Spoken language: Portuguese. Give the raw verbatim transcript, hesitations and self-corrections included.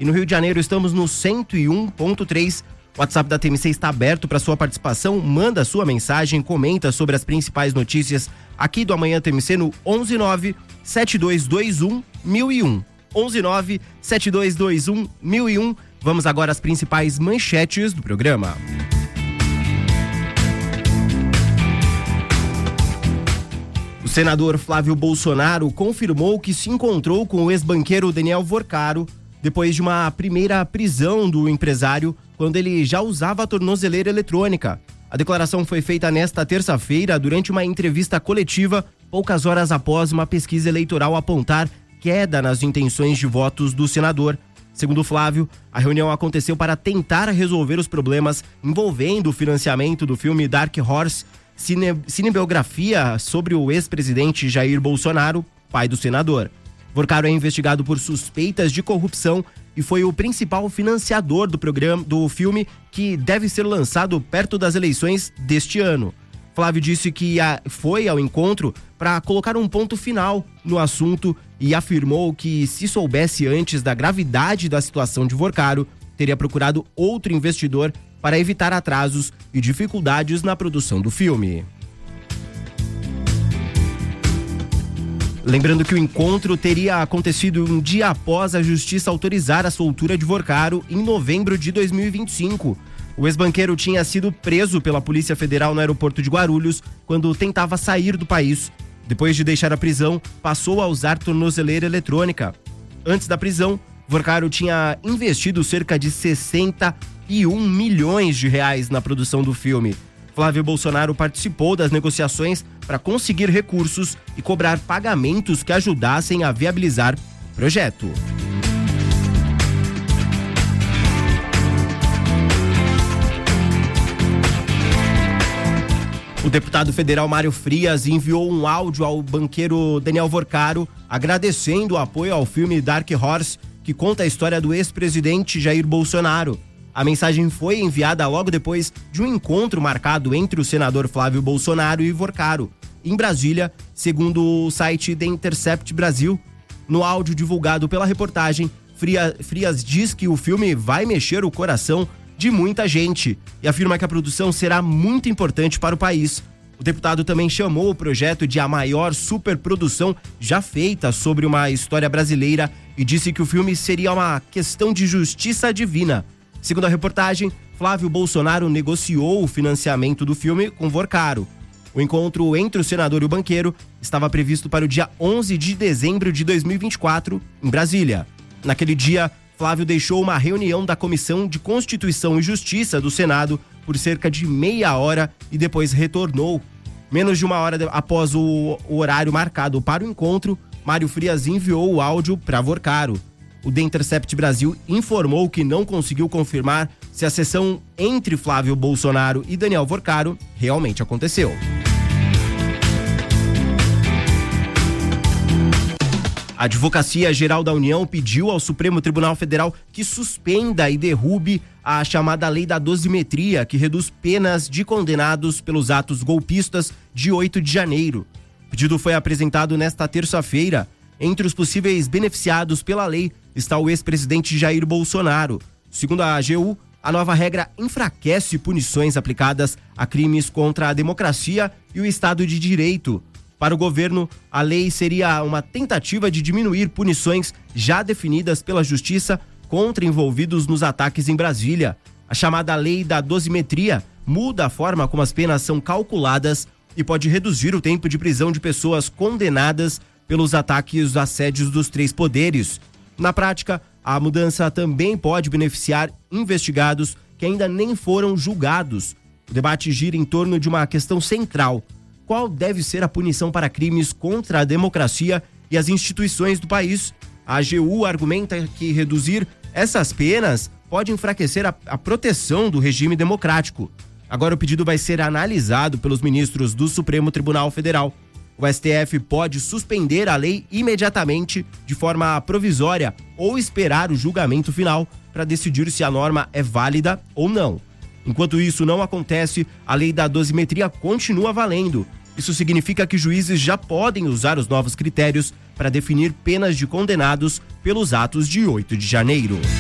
e no Rio de Janeiro estamos no cento e um ponto três. O WhatsApp da T M C está aberto para sua participação. Manda sua mensagem, comenta sobre as principais notícias aqui do Amanhã T M C no onze nove sete dois dois um mil e um. onze nove sete dois dois um mil e um. Vamos agora às principais manchetes do programa. O senador Flávio Bolsonaro confirmou que se encontrou com o ex-banqueiro Daniel Vorcaro depois de uma primeira prisão do empresário quando ele já usava a tornozeleira eletrônica. A declaração foi feita nesta terça-feira durante uma entrevista coletiva, poucas horas após uma pesquisa eleitoral apontar queda nas intenções de votos do senador. Segundo Flávio, a reunião aconteceu para tentar resolver os problemas envolvendo o financiamento do filme Dark Horse, cine, cinebiografia sobre o ex-presidente Jair Bolsonaro, pai do senador. Vorcaro é investigado por suspeitas de corrupção e foi o principal financiador do programa do filme, que deve ser lançado perto das eleições deste ano. Flávio disse que a, foi ao encontro para colocar um ponto final no assunto e afirmou que, se soubesse antes da gravidade da situação de Vorcaro, teria procurado outro investidor para evitar atrasos e dificuldades na produção do filme. Lembrando que o encontro teria acontecido um dia após a justiça autorizar a soltura de Vorcaro em novembro de dois mil e vinte e cinco. O ex-banqueiro tinha sido preso pela Polícia Federal no aeroporto de Guarulhos quando tentava sair do país. Depois de deixar a prisão, passou a usar tornozeleira eletrônica. Antes da prisão, Vorcaro tinha investido cerca de sessenta e um milhões de reais na produção do filme. Flávio Bolsonaro participou das negociações para conseguir recursos e cobrar pagamentos que ajudassem a viabilizar o projeto. O deputado federal Mário Frias enviou um áudio ao banqueiro Daniel Vorcaro agradecendo o apoio ao filme Dark Horse, que conta a história do ex-presidente Jair Bolsonaro. A mensagem foi enviada logo depois de um encontro marcado entre o senador Flávio Bolsonaro e Vorcaro, em Brasília, segundo o site The Intercept Brasil. No áudio divulgado pela reportagem, Frias, Frias diz que o filme vai mexer o coração de muita gente e afirma que a produção será muito importante para o país. O deputado também chamou o projeto de a maior superprodução já feita sobre uma história brasileira e disse que o filme seria uma questão de justiça divina. Segundo a reportagem, Flávio Bolsonaro negociou o financiamento do filme com Vorcaro. O encontro entre o senador e o banqueiro estava previsto para o dia onze de dezembro de dois mil e vinte e quatro, em Brasília. Naquele dia, Flávio deixou uma reunião da Comissão de Constituição e Justiça do Senado por cerca de meia hora e depois retornou. Menos de uma hora após o, o horário marcado para o encontro, Mário Frias enviou o áudio para Vorcaro. O The Intercept Brasil informou que não conseguiu confirmar se a sessão entre Flávio Bolsonaro e Daniel Vorcaro realmente aconteceu. A Advocacia Geral da União pediu ao Supremo Tribunal Federal que suspenda e derrube a chamada Lei da Dosimetria, que reduz penas de condenados pelos atos golpistas de oito de janeiro. O pedido foi apresentado nesta terça-feira. Entre os possíveis beneficiados pela lei está o ex-presidente Jair Bolsonaro. Segundo a A G U, a nova regra enfraquece punições aplicadas a crimes contra a democracia e o Estado de Direito. Para o governo, a lei seria uma tentativa de diminuir punições já definidas pela Justiça contra envolvidos nos ataques em Brasília. A chamada Lei da Dosimetria muda a forma como as penas são calculadas e pode reduzir o tempo de prisão de pessoas condenadas pelos ataques a assédios dos três poderes. Na prática, a mudança também pode beneficiar investigados que ainda nem foram julgados. O debate gira em torno de uma questão central: qual deve ser a punição para crimes contra a democracia e as instituições do país? A A G U argumenta que reduzir essas penas pode enfraquecer a, a proteção do regime democrático. Agora o pedido vai ser analisado pelos ministros do Supremo Tribunal Federal. O S T F pode suspender a lei imediatamente, de forma provisória, ou esperar o julgamento final para decidir se a norma é válida ou não. Enquanto isso não acontece, a lei da dosimetria continua valendo. Isso significa que juízes já podem usar os novos critérios para definir penas de condenados pelos atos de oito de janeiro.